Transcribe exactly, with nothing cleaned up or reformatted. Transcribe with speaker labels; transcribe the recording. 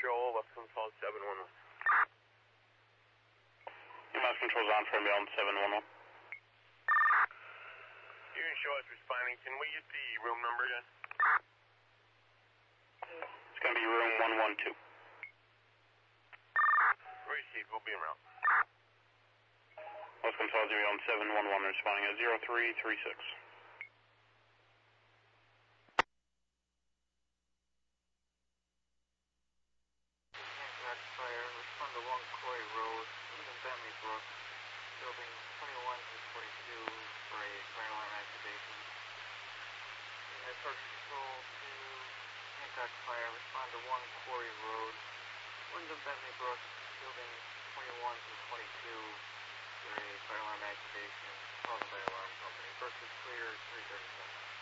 Speaker 1: Control, West Control seven one one.
Speaker 2: West Control's on for inbound seven one one.
Speaker 1: You can show us responding. Can we get the room number again?
Speaker 2: It's going to be room one one two.
Speaker 1: Receive, we'll be around.
Speaker 2: West Control zero on seven one one responding at zero three three six.
Speaker 3: Impact fire, respond to one Coy Road, Wyndham Bentley Brook, building twenty-one to forty-two for a fire alarm activation. Network Control to Impact fire, respond to one Quarry Road, Wyndham Bentley Brook, building twenty-one to twenty-two for a fire alarm activation. Call the fire alarm company. First is clear, three thirty-seven.